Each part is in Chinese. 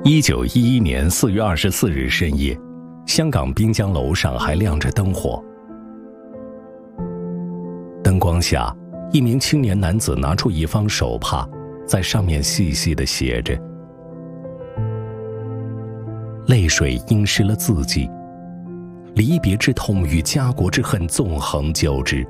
1911年4月24日深夜，香港滨江楼上还亮着灯火。灯光下，一名青年男子拿出一方手帕，在上面细细地写着：泪水浸湿了字迹，离别之痛与家国之恨纵横交织。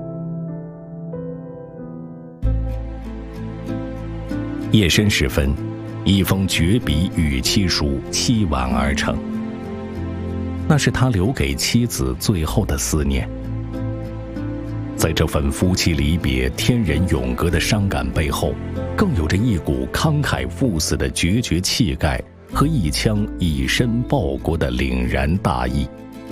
夜深时分，一封绝笔与妻书凄婉而成，那是他留给妻子最后的思念。在这份夫妻离别、天人永隔的伤感背后，更有着一股慷慨赴死的决绝气概和一腔以身报国的凛然大义。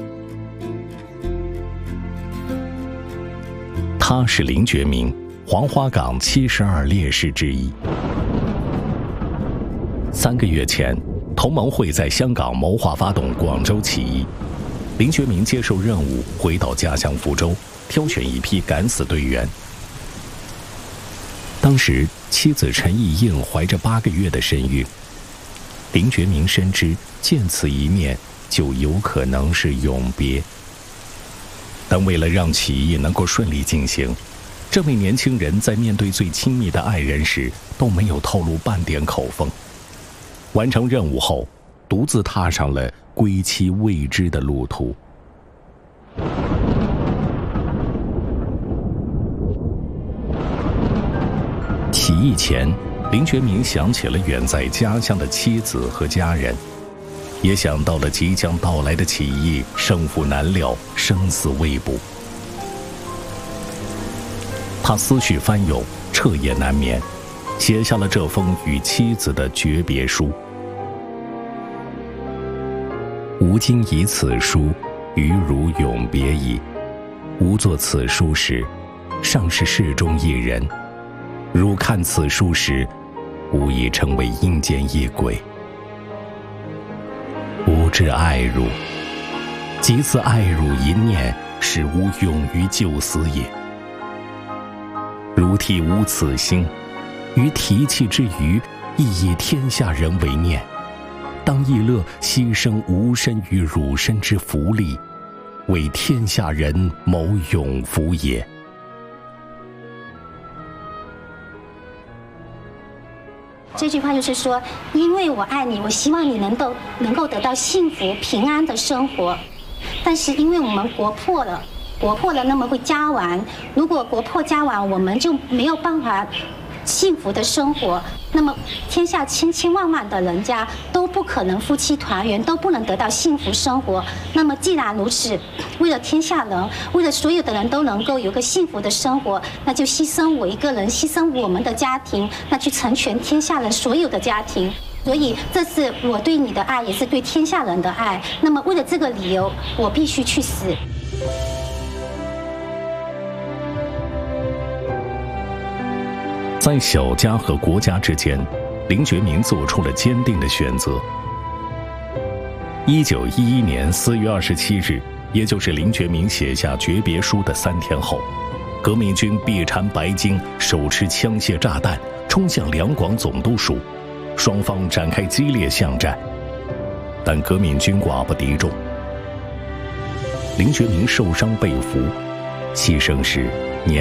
他是林觉民，黄花岗72烈士之一。3个月前，同盟会在香港谋划发动广州起义，林觉民接受任务，回到家乡福州，挑选一批敢死队员。当时妻子陈意应怀着8个月的身孕，林觉民深知见此一面就有可能是永别，但为了让起义能够顺利进行，这位年轻人在面对最亲密的爱人时都没有透露半点口风。完成任务后，独自踏上了归期未知的路途。起义前，林觉民想起了远在家乡的妻子和家人，也想到了即将到来的起义，胜负难料，生死未卜。他思绪翻涌，彻夜难眠，写下了这封与妻子的诀别书。吾今以此书与汝永别矣。吾作此书时，尚是世中一人；汝看此书时，吾已成为阴间一鬼。吾之爱汝，即此爱汝一念，使吾永于救死也。汝替吾此心，于提气之余，亦以天下人为念，当亦乐牺牲吾身与汝身之福利，为天下人谋永福也。 这句话就是说，因为我爱你，我希望你能够得到幸福平安的生活，但是因为我们国破了，那么会家亡。如果国破家亡，我们就没有办法幸福的生活，那么天下千千万万的人家都不可能夫妻团圆，都不能得到幸福生活。那么既然如此，为了天下人，为了所有的人都能够有个幸福的生活，那就牺牲我一个人，牺牲我们的家庭，那去成全天下人所有的家庭。所以这是我对你的爱，也是对天下人的爱。那么为了这个理由，我必须去死。 在小家和国家之间，林觉民做出了坚定的选择。1911年4月27日，也就是林觉民写下诀别书的3天后，革命军臂缠白巾，手持枪械炸弹，冲向两广总督署，双方展开激烈巷战，但革命军寡不敌众。林觉民受伤被俘，牺牲时